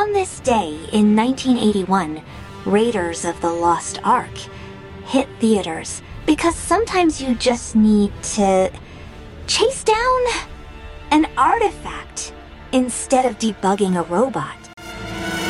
On this day in 1981, Raiders of the Lost Ark hit theaters because sometimes you just need to chase down an artifact instead of debugging a robot.